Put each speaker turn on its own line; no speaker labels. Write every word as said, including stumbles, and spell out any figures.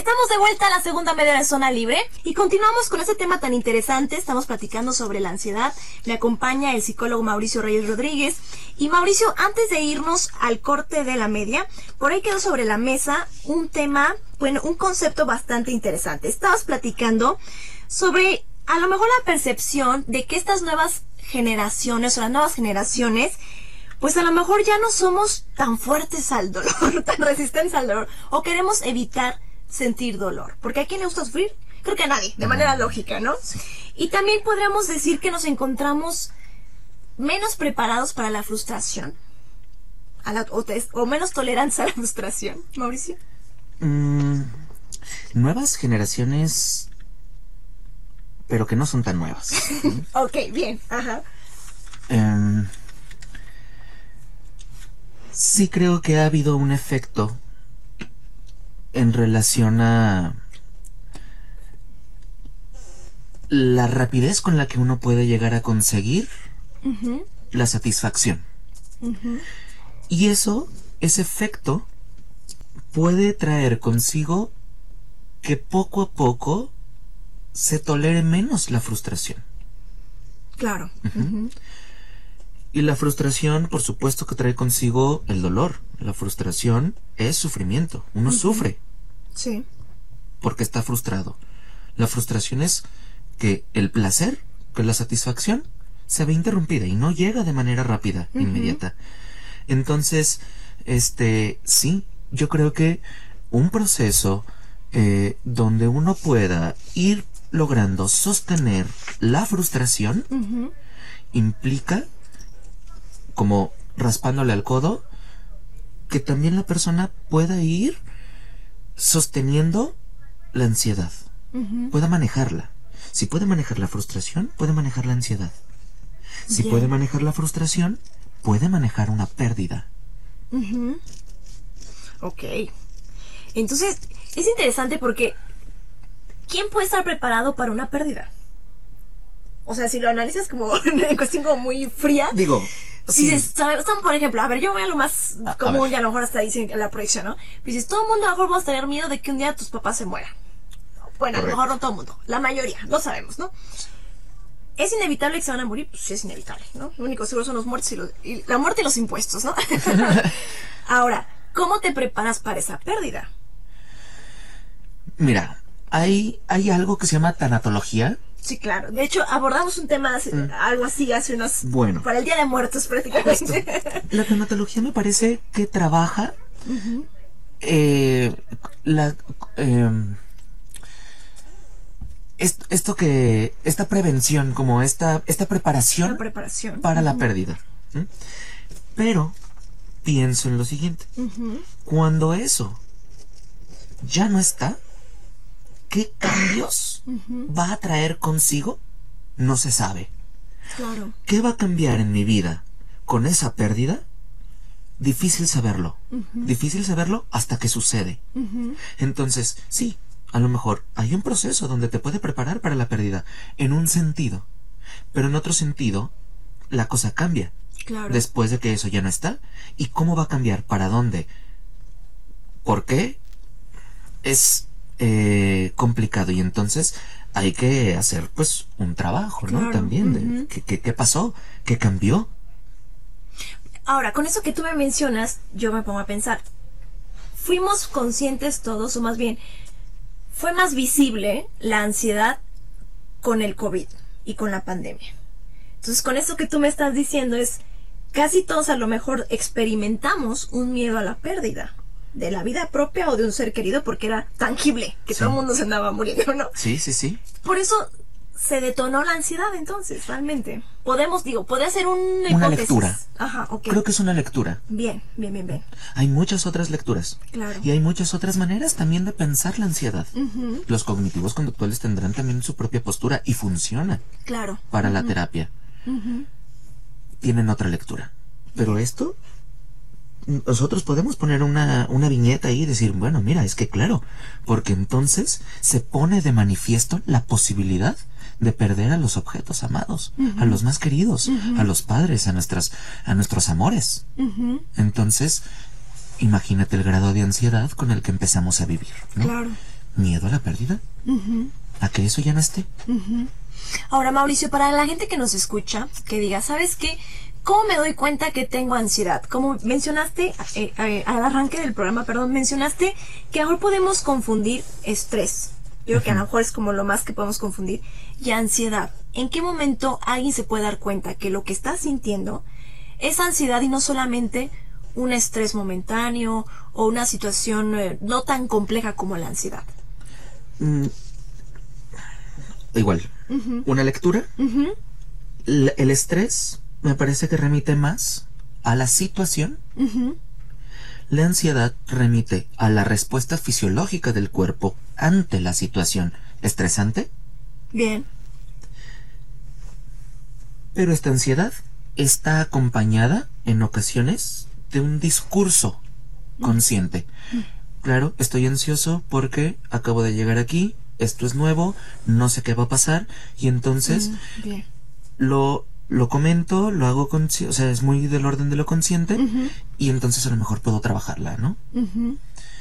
Estamos de vuelta a la segunda media de Zona Libre y continuamos con este tema tan interesante. Estamos platicando sobre la ansiedad. Me acompaña el psicólogo Mauricio Reyes Rodríguez. Y Mauricio, antes de irnos al corte de la media, por ahí quedó sobre la mesa un tema, bueno, un concepto bastante interesante. Estabas platicando sobre a lo mejor la percepción de que estas nuevas generaciones o las nuevas generaciones, pues a lo mejor ya no somos tan fuertes al dolor, tan resistentes al dolor, o queremos evitar sentir dolor. Porque ¿a quién le gusta sufrir? Creo que a nadie, de manera lógica, ¿no? Sí. Y también podríamos decir que nos encontramos menos preparados para la frustración, a la, o, te, o menos tolerantes a la frustración. Mauricio.
Mm, nuevas generaciones, pero que no son tan nuevas.
Ok, bien, ajá.
Um, sí creo que ha habido un efecto en relación a la rapidez con la que uno puede llegar a conseguir uh-huh. la satisfacción. Uh-huh. Y eso, ese efecto, puede traer consigo que poco a poco se tolere menos la frustración.
Claro.
Uh-huh.
Uh-huh.
Y la frustración, por supuesto que trae consigo el dolor. La frustración es sufrimiento. Uno uh-huh. sufre.
Sí.
Porque está frustrado. La frustración es que el placer, que la satisfacción, se ve interrumpida y no llega de manera rápida, uh-huh. inmediata. Entonces, este, sí, yo creo que un proceso eh, donde uno pueda ir logrando sostener la frustración uh-huh. implica, como raspándole al codo, que también la persona pueda ir sosteniendo la ansiedad, uh-huh. pueda manejarla. Si puede manejar la frustración, puede manejar la ansiedad. Si yeah. puede manejar la frustración, puede manejar una pérdida.
Uh-huh. Ok. Entonces, es interesante porque ¿quién puede estar preparado para una pérdida? O sea, si lo analizas como en cuestión como muy fría.
Digo,
si sí. ¿sabes? Por ejemplo, a ver, yo voy a lo más a, común a y a lo mejor hasta dicen en la proyección, ¿no? Pues dices, todo el mundo a lo mejor va a tener miedo de que un día tus papás se mueran. Bueno, Correcto. A lo mejor no todo el mundo, la mayoría, no sabemos, ¿no? ¿Es inevitable que se van a morir? Pues sí, es inevitable, ¿no? Lo único seguro son los muertos y, los, y la muerte y los impuestos, ¿no? Ahora, ¿cómo te preparas para esa pérdida?
Mira, hay, hay algo que se llama tanatología.
Sí, claro. De hecho, abordamos un tema, hace, mm. algo así, hace unos...
Bueno.
Para el Día de Muertos, prácticamente.
La tanatología me parece que trabaja uh-huh. eh, la... Eh, Esto, esto que esta prevención, como esta esta preparación,
la preparación.
para uh-huh. la pérdida. ¿Mm? Pero pienso en lo siguiente. Uh-huh. Cuando eso ya no está, ¿qué cambios uh-huh. va a traer consigo? No se sabe.
Claro.
¿Qué va a cambiar en mi vida con esa pérdida? Difícil saberlo. Uh-huh. Difícil saberlo hasta que sucede. Uh-huh. Entonces, sí, a lo mejor hay un proceso donde te puede preparar para la pérdida, en un sentido, pero en otro sentido, la cosa cambia.
Claro.
Después de que eso ya no está. ¿Y cómo va a cambiar? ¿Para dónde? ¿Por qué? Es eh, complicado y entonces hay que hacer pues un trabajo, ¿no?
Claro.
También de
uh-huh.
¿qué, qué, qué pasó? ¿Qué cambió?
Ahora, con eso que tú me mencionas, yo me pongo a pensar, ¿fuimos conscientes todos, o más bien fue más visible la ansiedad con el COVID y con la pandemia? Entonces, con eso que tú me estás diciendo es, casi todos a lo mejor experimentamos un miedo a la pérdida de la vida propia o de un ser querido porque era tangible, que sí. todo el mundo se andaba muriendo, ¿no?
Sí, sí, sí.
Por eso se detonó la ansiedad entonces, realmente. Podemos, digo, puede ser una
Una
hipótesis.
lectura.
Ajá, ok.
Creo que es una lectura.
Bien, bien, bien, bien.
Hay muchas otras lecturas.
Claro.
Y hay muchas otras maneras también de pensar la ansiedad.
Uh-huh.
Los cognitivos conductuales tendrán también su propia postura y funciona.
Claro.
Para uh-huh. la terapia.
Uh-huh.
Tienen otra lectura. Pero esto, nosotros podemos poner una, una viñeta ahí y decir, bueno, mira, es que claro, porque entonces se pone de manifiesto la posibilidad de perder a los objetos amados, uh-huh. a los más queridos, uh-huh. a los padres, a nuestras, a nuestros amores. Uh-huh. Entonces, imagínate el grado de ansiedad con el que empezamos a vivir, ¿no?
Claro.
miedo a la pérdida,
Ujú,
a que eso ya no esté.
ujú. Ahora, Mauricio, para la gente que nos escucha, que diga, ¿sabes qué? ¿Cómo me doy cuenta que tengo ansiedad? Como mencionaste eh, eh, al arranque del programa, perdón, mencionaste que ahora podemos confundir estrés. Yo creo que a lo mejor es como lo más que podemos confundir. Y ansiedad. ¿En qué momento alguien se puede dar cuenta que lo que está sintiendo es ansiedad y no solamente un estrés momentáneo o una situación eh, no tan compleja como la ansiedad?
Mm, igual,
Ujú,
una lectura.
ujú,
L- el estrés me parece que remite más a la situación.
ujú.
La ansiedad remite a la respuesta fisiológica del cuerpo ante la situación estresante,
Bien.
pero esta ansiedad está acompañada en ocasiones de un discurso consciente. Claro, estoy ansioso porque acabo de llegar aquí, esto es nuevo, no sé qué va a pasar, y entonces
Mm, bien.
lo, lo comento, lo hago consciente, o sea, es muy del orden de lo consciente,
Ujú,
y entonces a lo mejor puedo trabajarla, ¿no?
ujú.